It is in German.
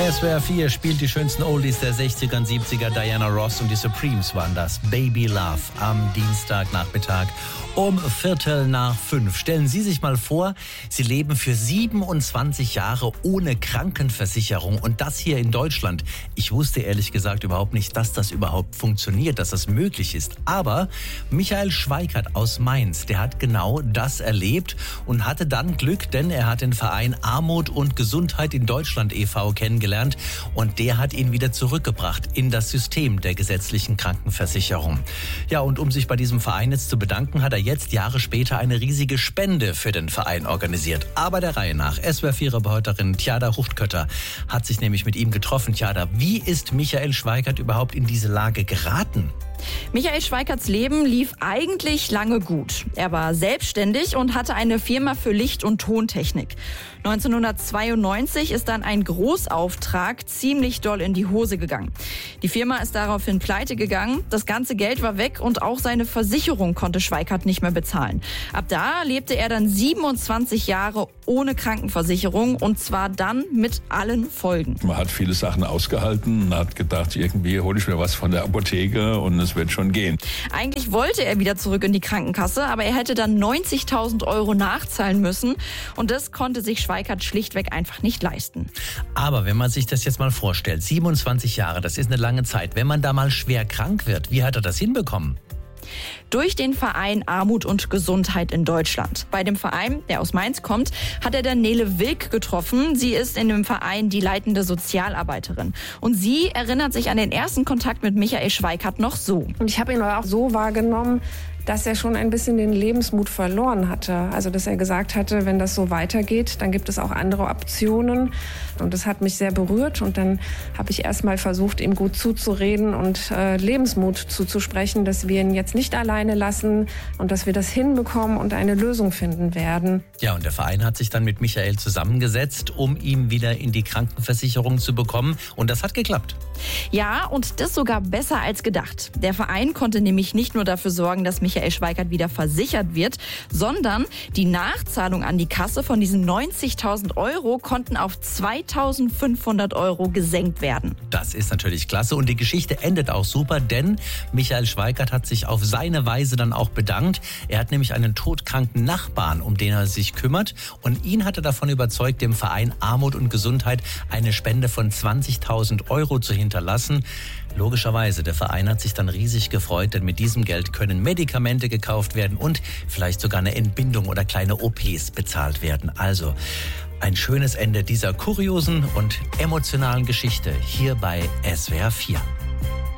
SWR 4 spielt die schönsten Oldies der 60er und 70er. Diana Ross und die Supremes waren das. Baby Love am Dienstagnachmittag um 4:45. Stellen Sie sich mal vor, Sie leben für 27 Jahre ohne Krankenversicherung und das hier in Deutschland. Ich wusste ehrlich gesagt überhaupt nicht, dass das überhaupt funktioniert, dass das möglich ist. Aber Michael Schweikert aus Mainz, der hat genau das erlebt und hatte dann Glück, denn er hat den Verein Armut und Gesundheit in Deutschland e.V. kennengelernt und der hat ihn wieder zurückgebracht in das System der gesetzlichen Krankenversicherung. Ja, und um sich bei diesem Verein jetzt zu bedanken, hat er jetzt Jahre später eine riesige Spende für den Verein organisiert. Aber der Reihe nach. SWR4-Reporterin Tjada Huchtkötter hat sich nämlich mit ihm getroffen. Tjada, wie ist Michael Schweikert überhaupt in diese Lage geraten? Michael Schweikerts Leben lief eigentlich lange gut. Er war selbstständig und hatte eine Firma für Licht- und Tontechnik. 1992 ist dann ein Großauftrag ziemlich doll in die Hose gegangen. Die Firma ist daraufhin pleite gegangen, das ganze Geld war weg und auch seine Versicherung konnte Schweikert nicht mehr bezahlen. Ab da lebte er dann 27 Jahre ohne Krankenversicherung und zwar dann mit allen Folgen. Man hat viele Sachen ausgehalten und hat gedacht, irgendwie hole ich mir was von der Apotheke und es wird schon gehen. Eigentlich wollte er wieder zurück in die Krankenkasse, aber er hätte dann 90.000 € nachzahlen müssen und das konnte sich Schweikert schlichtweg einfach nicht leisten. Aber wenn man sich das jetzt mal vorstellt, 27 Jahre, das ist eine lange Zeit. Wenn man da mal schwer krank wird, wie hat er das hinbekommen? Durch den Verein Armut und Gesundheit in Deutschland. Bei dem Verein, der aus Mainz kommt, hat er dann Nele Wilk getroffen. Sie ist in dem Verein die leitende Sozialarbeiterin. Und sie erinnert sich an den ersten Kontakt mit Michael Schweikert noch so. Und ich habe ihn auch so wahrgenommen, dass er schon ein bisschen den Lebensmut verloren hatte. Also dass er gesagt hatte, wenn das so weitergeht, dann gibt es auch andere Optionen. Und das hat mich sehr berührt. Und dann habe ich erst mal versucht, ihm gut zuzureden und Lebensmut zuzusprechen, dass wir ihn jetzt nicht alleine lassen und dass wir das hinbekommen und eine Lösung finden werden. Ja, und der Verein hat sich dann mit Michael zusammengesetzt, um ihn wieder in die Krankenversicherung zu bekommen. Und das hat geklappt. Ja, und das sogar besser als gedacht. Der Verein konnte nämlich nicht nur dafür sorgen, dass Michael Schweikert wieder versichert wird, sondern die Nachzahlung an die Kasse von diesen 90.000 € konnten auf 2.500 € gesenkt werden. Das ist natürlich klasse und die Geschichte endet auch super, denn Michael Schweikert hat sich auf seine Weise dann auch bedankt. Er hat nämlich einen todkranken Nachbarn, um den er sich kümmert und ihn hat er davon überzeugt, dem Verein Armut und Gesundheit eine Spende von 20.000 € zu hinterlassen. Logischerweise, der Verein hat sich dann riesig gefreut, denn mit diesem Geld können Medikamente gekauft werden und vielleicht sogar eine Entbindung oder kleine OPs bezahlt werden. Also ein schönes Ende dieser kuriosen und emotionalen Geschichte hier bei SWR 4.